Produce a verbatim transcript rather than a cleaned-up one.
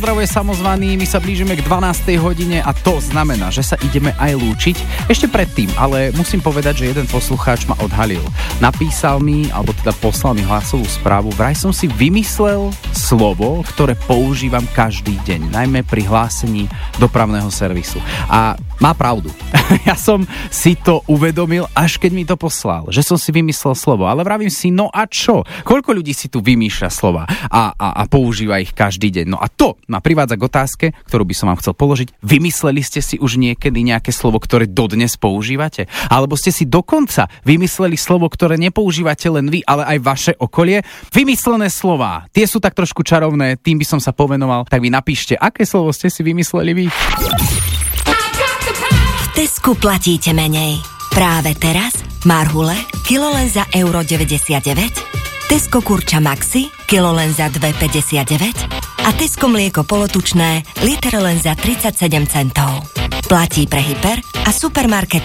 Zdravuje samozvaný, my sa blížime k dvanástej hodine a to znamená, že sa ideme aj lúčiť. Ešte predtým, ale musím povedať, že jeden poslucháč ma odhalil. Napísal mi, alebo teda poslal mi hlasovú správu, vraj som si vymyslel slovo, ktoré používam každý deň, najmä pri hlásení dopravného servisu. A má pravdu. Ja som si to uvedomil, až keď mi to poslal, že som si vymyslel slovo. Ale vravím si, no a čo? Koľko ľudí si tu vymýšľa slova a, a, a používa ich každý deň? No a to ma privádza k otázke, ktorú by som vám chcel položiť. Vymysleli ste si už niekedy nejaké slovo, ktoré dodnes používate? Alebo ste si dokonca vymysleli slovo, ktoré nepoužívate len vy, ale aj vaše okolie? Vymyslené slová, tie sú tak trošku čarovné, tým by som sa povenoval. Tak vy napíšte, aké slovo ste si vymysleli vy? V Tesku platíte menej. Práve teraz marhule kilo len za euro deväťdesiatdeväť, Tesco kurča Maxi kilo len za dva päťdesiatdeväť a Tesco mlieko polotučné liter len za tridsaťsedem centov. Platí pre hyper a supermarket